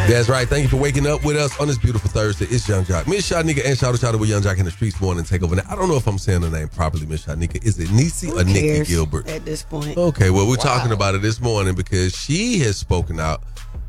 That's right. Thank you for waking up with us on this beautiful Thursday. It's Young Jock. Miss Shanika and Shout with Young Jock in the Streets morning takeover. Now, I don't know if I'm saying the name properly, Miss Shanika. Is it Niecy or Nikki Gilbert? At this point. Okay, well, we're talking about it this morning because she has spoken out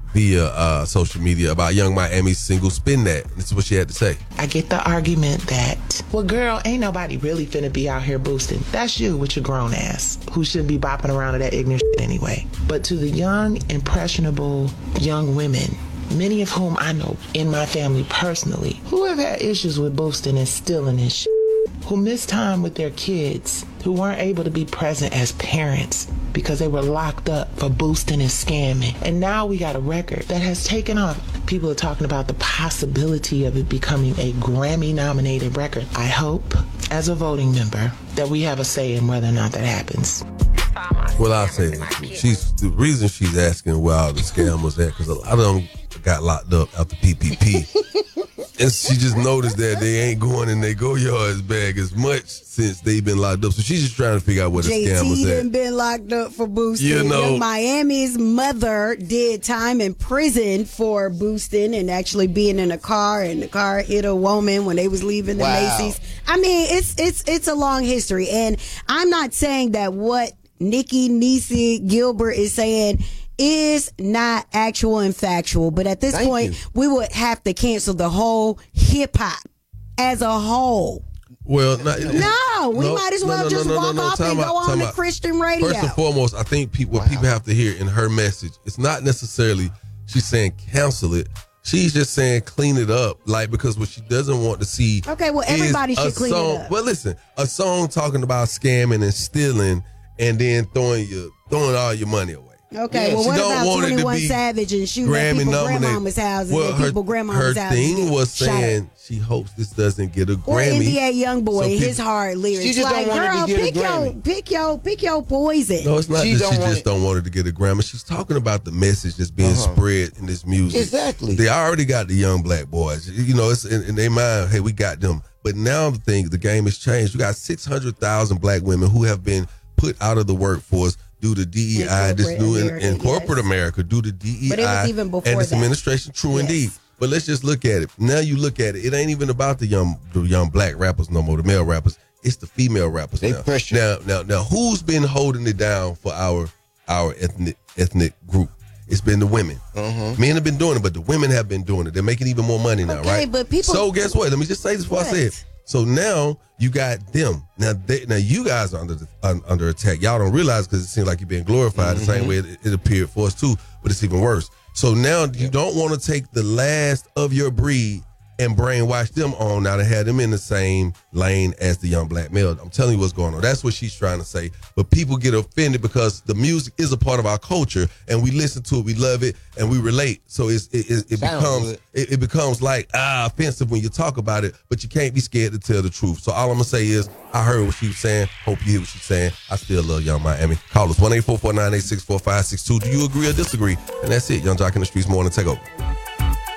via social media about Young Miami's single Spin That. This is what she had to say. I get the argument that, well, girl, ain't nobody really finna be out here boosting. That's you with your grown ass who shouldn't be bopping around to that ignorant shit anyway. But to the young, impressionable young women, many of whom I know in my family personally, who have had issues with boosting and stealing and shit, who miss time with their kids, who weren't able to be present as parents because they were locked up for boosting and scamming. And now we got a record that has taken off. People are talking about the possibility of it becoming a Grammy-nominated record. I hope, as a voting member, that we have a say in whether or not that happens. Well, I'll say this. The reason she's asking where all the scam was at, because a lot of them got locked up after PPP. And she just noticed that they ain't going in their go-yards bag as much since they've been locked up. So she's just trying to figure out where the scam was at. JT done been locked up for boosting. You know, Miami's mother did time in prison for boosting and actually being in a car, and the car hit a woman when they was leaving the Macy's. I mean, it's a long history, and I'm not saying that what Nikki Niecy Gilbert is saying is not actual and factual, but at this point, we would have to cancel the whole hip hop as a whole. Well, we might as well just walk off and go on the Christian radio. First and foremost, I think people have to hear in her message, it's not necessarily she's saying cancel it. She's just saying clean it up, like, because what she doesn't want to see. Okay, well, everybody should clean it up. Well, listen, a song talking about scamming and stealing, and then throwing all your money away. Okay, well, what about 21 Savage and shooting at people's grandmama's houses and people's grandmama's houses? Her thing was saying she hopes this doesn't get a Grammy. Or NBA Youngboy, his hard lyrics. She just don't want it to get a Grammy. Pick your poison. No, it's not she just don't want it to get a Grammy. She's talking about the message that's being spread in this music. Exactly. They already got the young black boys. You know, it's in their mind, hey, we got them. But now the game has changed. You got 600,000 black women who have been put out of the workforce due to DEI, this new in corporate America, due to DEI but it was even before and this that. Administration. True indeed. But let's just look at it. Now you look at it. It ain't even about the young black rappers no more, the male rappers. It's the female rappers now. Now, who's been holding it down for our ethnic group? It's been the women. Men have been doing it, but the women have been doing it. They're making even more money now, right? But people. So guess what? Let me just say this before I say it. So now you got them. Now you guys are under attack. Y'all don't realize because it seems like you're being glorified the same way it appeared for us too, but it's even worse. So now you don't want to take the last of your breed and brainwash them on now to have them in the same lane as the young black male. I'm telling you what's going on. That's what she's trying to say. But people get offended because the music is a part of our culture and we listen to it, we love it, and we relate. So it becomes like offensive when you talk about it, but you can't be scared to tell the truth. So all I'm gonna say is I heard what she was saying. Hope you hear what she's saying. I still love Young Miami. Call us 1-844-986-4562. Do you agree or disagree? And that's it. Young Jock in the Streets morning takeover.